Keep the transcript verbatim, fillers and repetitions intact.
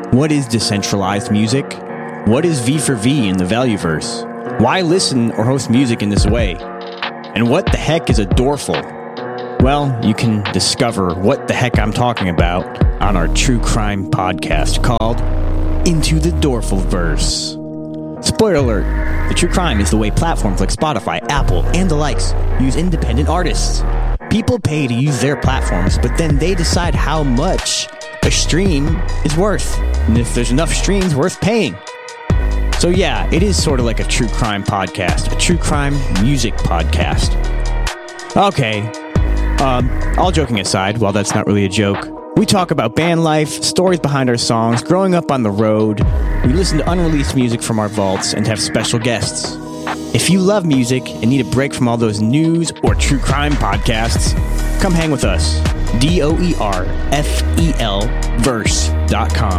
What is decentralized music? What is V for V in the Valueverse? Why listen or host music in this way? And what the heck is a Dorful? Well, you can discover what the heck I'm talking about on our true crime podcast called Into the Dorfulverse. Spoiler alert, the true crime is the way platforms like Spotify, Apple, and the likes use independent artists. People pay to use their platforms, but then they decide how much a stream is worth, and if there's enough streams worth paying. So yeah, it is sort of like a true crime podcast, a true crime music podcast. Okay, um, all joking aside, while that's not really a joke, we talk about band life, stories behind our songs, growing up on the road. We listen to unreleased music from our vaults and have special guests. If you love music and need a break from all those news or true crime podcasts, come hang with us. D O E R F E L verse dot com.